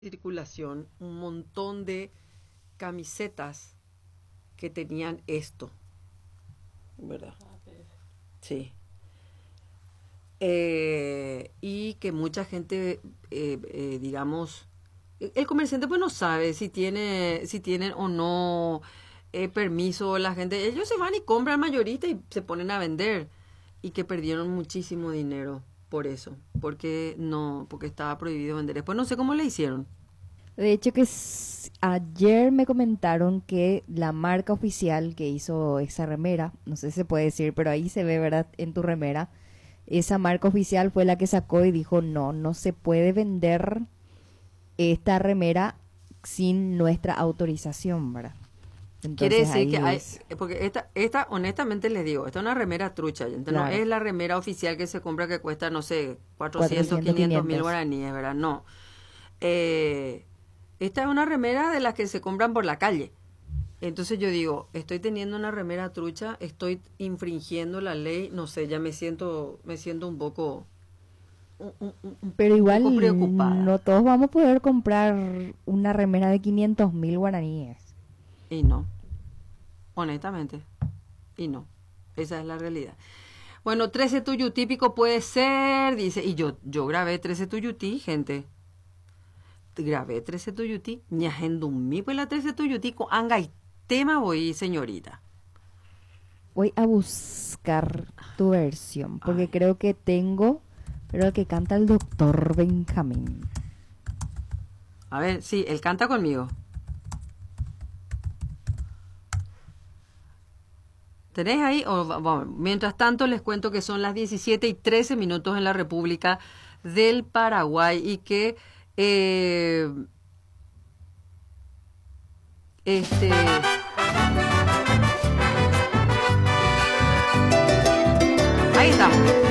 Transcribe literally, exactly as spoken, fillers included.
circulación un montón de camisetas que tenían esto, ¿verdad? Sí. Eh, y que mucha gente, eh, eh, digamos, el comerciante pues no sabe si tiene, si tienen o no eh, permiso la gente. Ellos se van y compran mayorista y se ponen a vender y que perdieron muchísimo dinero por eso, porque no, porque estaba prohibido vender. Después no sé cómo le hicieron. De hecho que s- ayer me comentaron que la marca oficial que hizo esa remera, no sé si se puede decir, pero ahí se ve, ¿verdad? En tu remera, esa marca oficial fue la que sacó y dijo, no, no se puede vender esta remera sin nuestra autorización, ¿verdad? Quiere Entonces decir que ahí hay, es, porque esta, esta, honestamente les digo, esta es una remera trucha, gente, no claro, es la remera oficial que se compra que cuesta, no sé, cuatrocientos cuatrocientos, quinientos mil quinientos. guaraníes, ¿verdad? No. Eh, esta es una remera de las que se compran por la calle. Entonces yo digo, estoy teniendo una remera trucha, estoy infringiendo la ley, no sé, ya me siento, me siento un poco, un, un- un- Pero un poco igual preocupada. no todos vamos a poder comprar una remera de quinientos mil guaraníes. Y no, honestamente, y no. Esa es la realidad. Bueno, trece tuyo típico puede ser, dice, y yo, yo grabé trece tuyutí, gente. Grabé trece tuyutí, ñagendumí, pues la trece tuyutí, con anga y tema voy, señorita. Voy a buscar tu versión porque Ay, creo que tengo, pero el que canta el doctor Benjamín. a ver, sí, él canta conmigo. ¿Tenés ahí? O, va- va- mientras tanto, les cuento que son las diecisiete y trece minutos en la República del Paraguay y que eh, este ahí está.